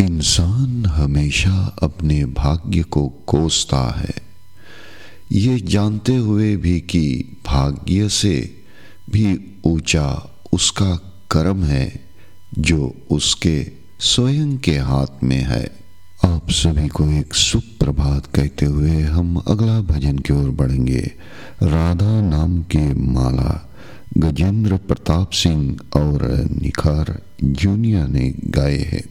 इंसान हमेशा अपने भाग्य को कोसता है, ये जानते हुए भी कि भाग्य से भी ऊंचा उसका कर्म है जो उसके स्वयं के हाथ में है। आप सभी को एक सुप्रभात कहते हुए हम अगला भजन की ओर बढ़ेंगे। राधा नाम के माला गजेंद्र प्रताप सिंह और निखार जूनिया ने गाए हैं।